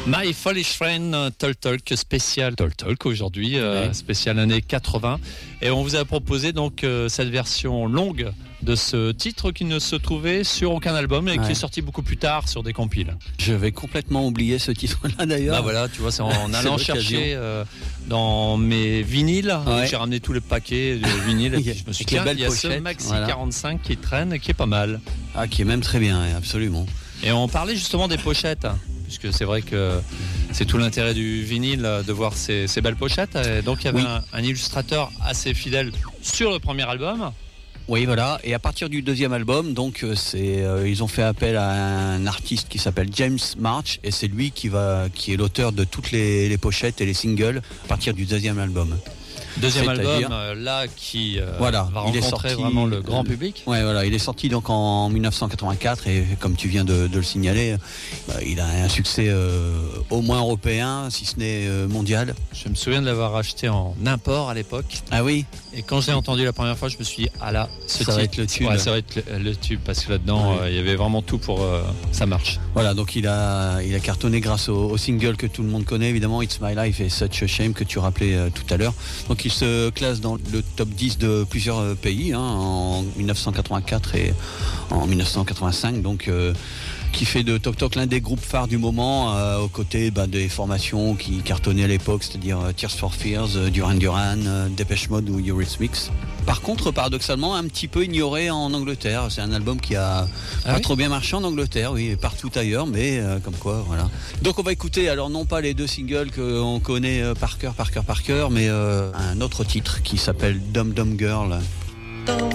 My Foolish Friend, Talk spécial Talk aujourd'hui, spécial année 80. Et on vous a proposé donc cette version longue de ce titre qui ne se trouvait sur aucun album et qui est sorti beaucoup plus tard sur des compiles. Je vais complètement oublier ce titre-là d'ailleurs. Bah voilà, tu vois, c'est en allant chercher dans mes vinyles, j'ai ramené tous les paquets de vinyles et puis je me suis dit, il y a ce Maxi 45 qui traîne et qui est pas mal. Ah, qui est même très bien, absolument. Et on parlait justement des pochettes, puisque c'est vrai que c'est tout l'intérêt du vinyle de voir ces belles pochettes. Et donc il y avait un illustrateur assez fidèle sur le premier album. Oui, voilà. Et à partir du deuxième album, donc ils ont fait appel à un artiste qui s'appelle James March, et c'est lui qui est l'auteur de toutes les pochettes et les singles à partir du deuxième album. Deuxième album, là, qui va rencontrer vraiment le grand public. Ouais, voilà, il est sorti donc en 1984 et comme tu viens de le signaler, il a un succès au moins européen, si ce n'est mondial. Je me souviens de l'avoir acheté en import à l'époque. Ah oui. Et quand je l'ai entendu la première fois, je me suis dit, ah là, ça va être le tube. Ouais, ça va être le tube, parce que là-dedans, il y avait vraiment tout pour ça marche. Voilà, donc il a cartonné grâce au single que tout le monde connaît, évidemment, It's My Life et Such a Shame que tu rappelais tout à l'heure. Donc il se classe dans le top 10 de plusieurs pays, en 1984 et en 1985, donc qui fait de Talk Talk l'un des groupes phares du moment, aux côtés des formations qui cartonnaient à l'époque, c'est-à-dire Tears for Fears, Duran Duran, Depeche Mode ou Eurythmics. Par contre, paradoxalement, un petit peu ignoré en Angleterre. C'est un album qui a pas trop bien marché en Angleterre, oui, et partout ailleurs, mais comme quoi, voilà. Donc on va écouter, alors non pas les deux singles qu'on connaît par cœur, mais un autre titre qui s'appelle Dum Dum Girl.